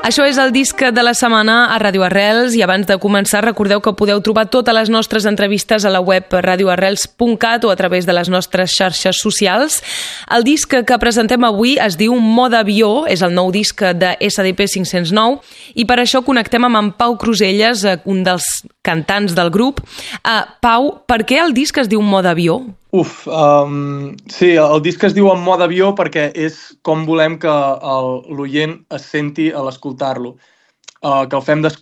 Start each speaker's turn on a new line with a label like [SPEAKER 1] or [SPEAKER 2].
[SPEAKER 1] Això és el disc de la setmana a Ràdio Arrels i abans de començar recordeu que podeu trobar totes les nostres entrevistes a la web radioarrels.cat o a través de les nostres xarxes socials. El disc que presentem avui es diu Mode Avió, és el nou disc de SDP 509 i per això connectem amb en Pau Cruselles, un dels cantants del grup. Pau, per què el disc es diu Mode Avió?
[SPEAKER 2] Sí, el disc es diu En mode avió perquè és com volem que l'oient es senti a l'escoltar-lo, que el fem